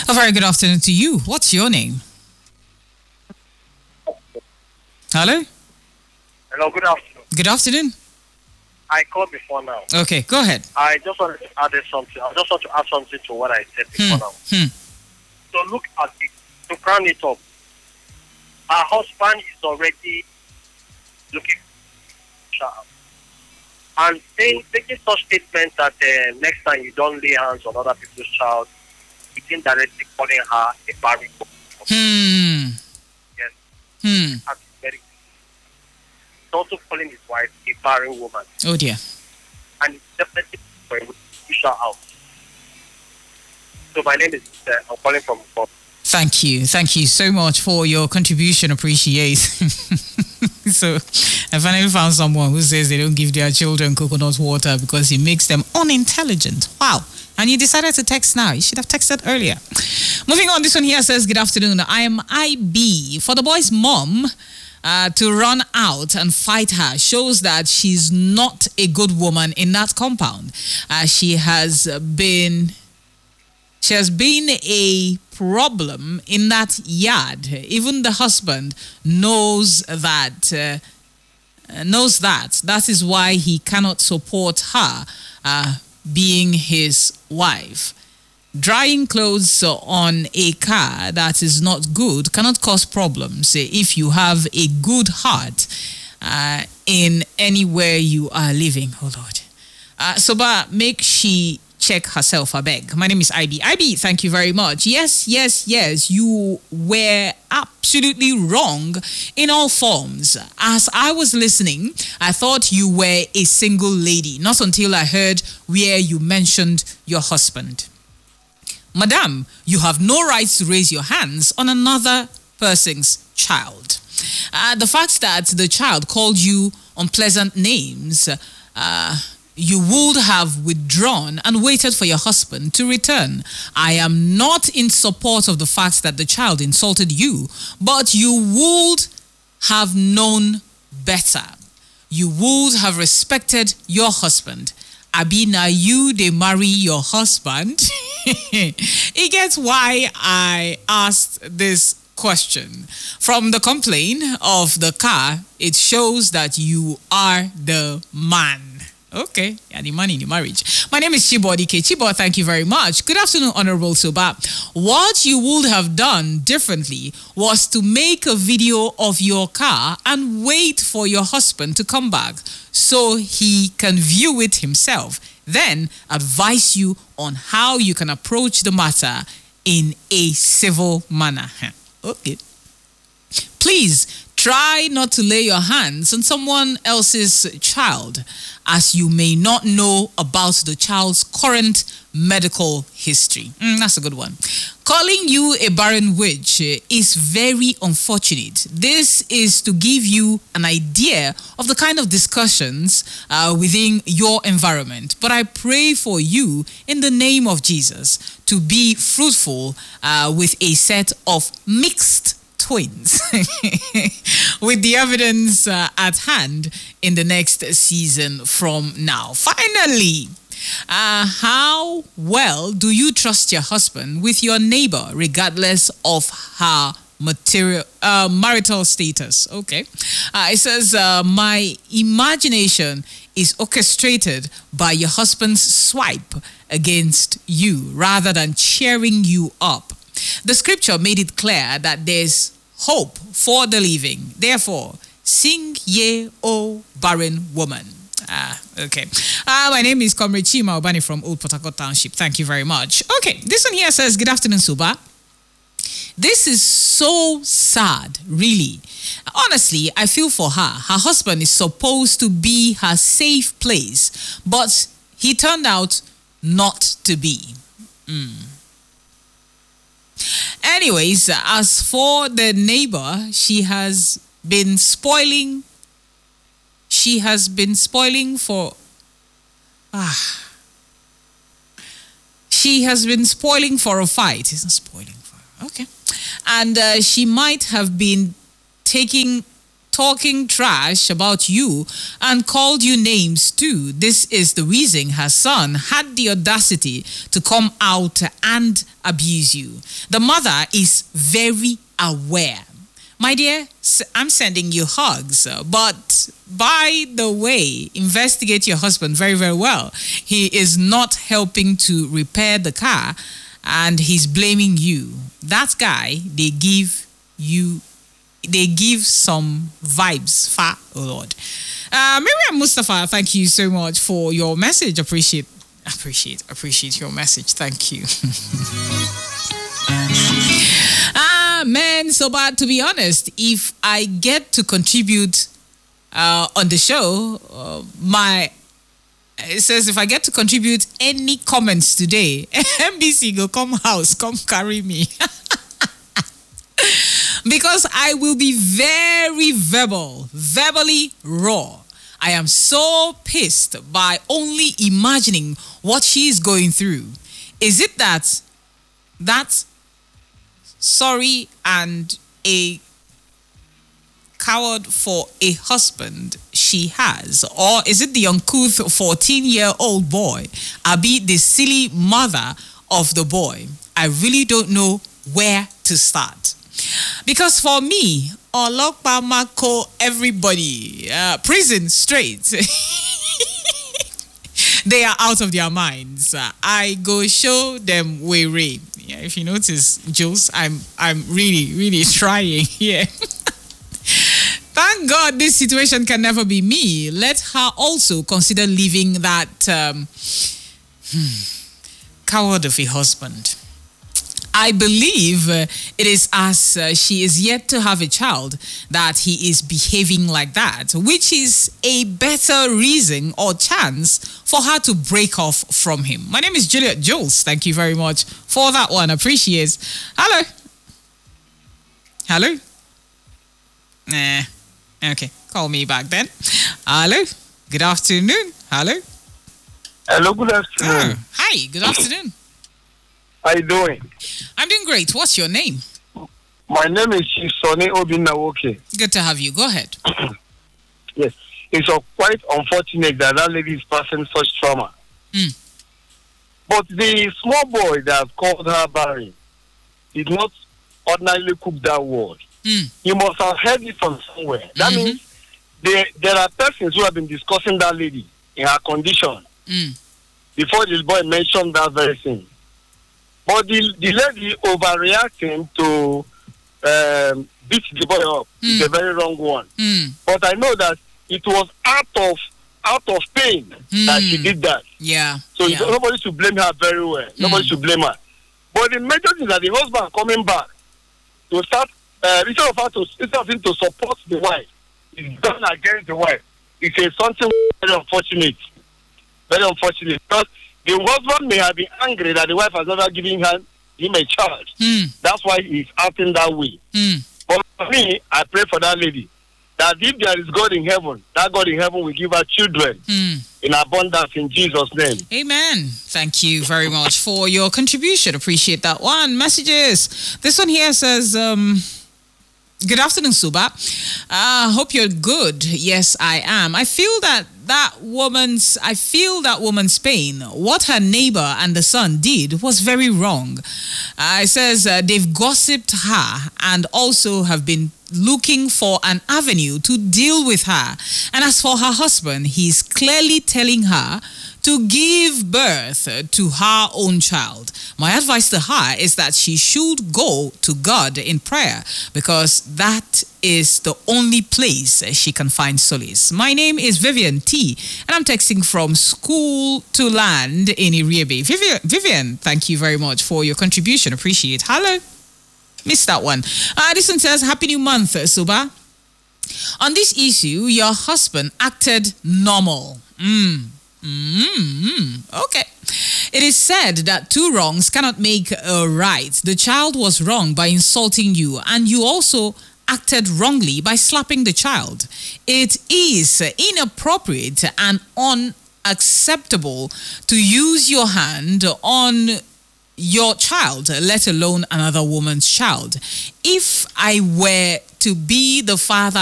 A very good afternoon to you. What's your name? Hello? Hello, good afternoon. Good afternoon. I called before now. Okay, go ahead. I just wanted to add something. I just want to add something to what I said before now. So look at it. To crown it up, her husband is already looking for a child. And taking such statements that next time you don't lay hands on other people's child, it's indirectly calling her a barren woman. Yes. That's very It's also calling his wife a barren woman. Oh dear. And it's definitely for him to push her out. So my name is I'm calling from God. Thank you. Thank you so much for your contribution. Appreciate. So I finally found someone who says they don't give their children coconut water because it makes them unintelligent. Wow. And you decided to text now. You should have texted earlier. Moving on, this one here says, good afternoon. I am IB. For the boy's mom to run out and fight her shows that she's not a good woman in that compound. She has been a problem in that yard. Even the husband knows that. That is why he cannot support her being his wife. Drying clothes on a car that is not good cannot cause problems if you have a good heart in anywhere you are living. Oh Lord. But make she check herself, I beg. My name is IB. IB, thank you very much. Yes. You were absolutely wrong in all forms. As I was listening, I thought you were a single lady. Not until I heard where you mentioned your husband. Madam, you have no right to raise your hands on another person's child. The fact that the child called you unpleasant names, you would have withdrawn and waited for your husband to return. I am not in support of the fact that the child insulted you, but you would have known better. You would have respected your husband. Abina, you they marry your husband. It gets why I asked this question. From the complaint of the car, it shows that you are the man. Okay, yeah, the man in the marriage. My name is Chibo DK. Chibo, thank you very much. Good afternoon, Honorable Soba. What you would have done differently was to make a video of your car and wait for your husband to come back so he can view it himself. Then advise you on how you can approach the matter in a civil manner. Okay. Please try not to lay your hands on someone else's child, as you may not know about the child's current medical history. That's a good one. Calling you a barren witch is very unfortunate. This is to give you an idea of the kind of discussions within your environment. But I pray for you in the name of Jesus to be fruitful with a set of mixed twins with the evidence at hand in the next season from now. Finally, how well do you trust your husband with your neighbor regardless of her marital status? Okay. It says, my imagination is orchestrated by your husband's swipe against you rather than cheering you up. The scripture made it clear that there's hope for the living. Therefore, sing ye, O barren woman. Okay. My name is Comrade Chima Obani from Old Port Harcourt Township. Thank you very much. Okay, this one here says, good afternoon, Suba. This is so sad, really. Honestly, I feel for her. Her husband is supposed to be her safe place, but he turned out not to be. Anyways, as for the neighbor, she has been spoiling for a fight. It's not spoiling for, okay. And she might have been taking talking trash about you and called you names too. This is the reason her son had the audacity to come out and abuse you. The mother is very aware. My dear, I'm sending you hugs, but by the way, investigate your husband very, very well. He is not helping to repair the car and he's blaming you. That guy, they give some vibes. Oh Lord. Miriam Mustafa, thank you so much for your message. Appreciate your message. Thank you. Man, so bad, to be honest, if I get to contribute on the show, it says if I get to contribute any comments today, MBC go come house, come carry me. Because I will be very verbally raw. I am so pissed by only imagining what she is going through. Is it that sorry and a coward for a husband she has? Or is it the uncouth 14-year-old boy, Abi, the silly mother of the boy? I really don't know where to start. Because for me, Olokpa Mako, everybody, prison straight. They are out of their minds. I go show them way. Yeah, if you notice, Jules, I'm really trying here. Thank God this situation can never be me. Let her also consider leaving that coward of a husband. I believe it is as she is yet to have a child that he is behaving like that, which is a better reason or chance for her to break off from him. My name is Juliet Jules. Thank you very much for that one. Appreciate. Hello. Okay. Call me back then. Hello. Good afternoon. Hello. Good afternoon. Oh, hi. Good afternoon. How you doing? I'm doing great. What's your name? My name is Chief Sonny Obinawoke. Good to have you. Go ahead. Yes. It's quite unfortunate that lady is passing such trauma. But the small boy that called her Barry did not ordinarily cook that word. You must have heard it from somewhere. That means there are persons who have been discussing that lady in her condition before this boy mentioned that very thing. But the lady overreacting to beat the boy up is a very wrong one. But I know that it was out of pain that she did that. Yeah. So nobody should blame her very well. Nobody should blame her. But the major thing is that the husband coming back to start instead of him to support the wife, he's done against the wife. It's something very unfortunate. Very unfortunate. Because the husband may have been angry that the wife has never given him a child. That's why he's acting that way. But for me, I pray for that lady that if there is God in heaven, that God in heaven will give her children in abundance in Jesus' name. Amen. Thank you very much for your contribution. Appreciate that one. Messages. This one here says, good afternoon, Suba. Hope you're good. Yes, I am. I feel that woman's pain. What her neighbor and the son did was very wrong. It says they've gossiped her and also have been looking for an avenue to deal with her. And as for her husband, he's clearly telling her to give birth to her own child. My advice to her is that she should go to God in prayer because that is the only place she can find solace. My name is Vivian T, and I'm texting from school to land in Iriebe. Vivian, thank you very much for your contribution. Appreciate it. Hello. Missed that one. This one says, Happy New Month, Suba. On this issue, your husband acted normal. Okay. It is said that two wrongs cannot make a right. The child was wrong by insulting you, and you also acted wrongly by slapping the child. It is inappropriate and unacceptable to use your hand on your child, let alone another woman's child. If I were to be the father